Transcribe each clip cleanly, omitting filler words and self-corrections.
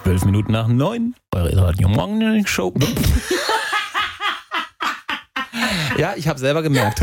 12 Minuten nach 9, eure Radio Morning Show. Ja, ich habe selber gemerkt.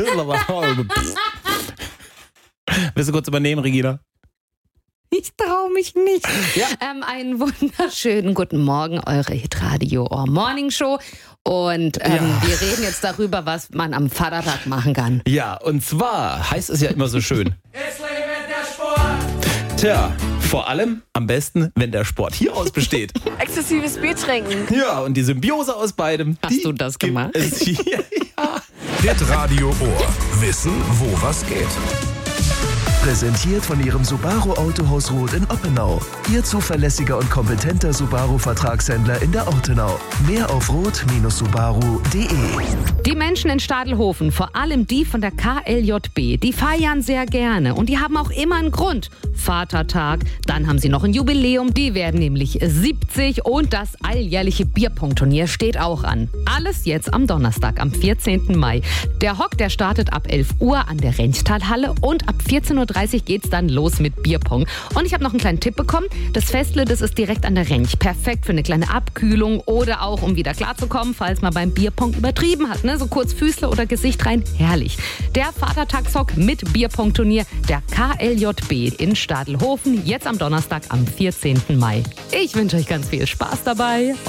Willst du kurz übernehmen, Regina? Ich traue mich nicht. Ja. Einen wunderschönen guten Morgen, eure Hitradio Morning Show. Und wir reden jetzt darüber, was man am Vatertag machen kann. Ja, und zwar heißt es ja immer so schön. Es lebe der Sport! Tja, vor allem am besten, wenn der Sport hieraus besteht. Exzessives Bier trinken. Ja, und die Symbiose aus beidem. Hast du das gemacht? gibt es hier. Ja. Hitradio Ohr. Wissen, wo was geht. Präsentiert von Ihrem Subaru Autohaus Roth in Oppenau. Ihr zuverlässiger und kompetenter Subaru-Vertragshändler in der Ortenau. Mehr auf roth-subaru.de. Die Menschen in Stadelhofen, vor allem die von der KLJB, die feiern sehr gerne und die haben auch immer einen Grund. Vatertag, dann haben sie noch ein Jubiläum, die werden nämlich 70 und das alljährliche Bierpong-Turnier steht auch an. Alles jetzt am Donnerstag, am 14. Mai. Der Hock, der startet ab 11 Uhr an der Renchtalhalle und ab 14.30 Uhr geht's dann los mit Bierpong. Und ich habe noch einen kleinen Tipp bekommen. Das Festle, das ist direkt an der Rench. Perfekt für eine kleine Abkühlung oder auch, um wieder klarzukommen, falls man beim Bierpong übertrieben hat. Ne? So kurz Füßle oder Gesicht rein. Herrlich. Der Vatertagshock mit Bierpong-Turnier der KLJB in Stadelhofen. Jetzt am Donnerstag, am 14. Mai. Ich wünsche euch ganz viel Spaß dabei.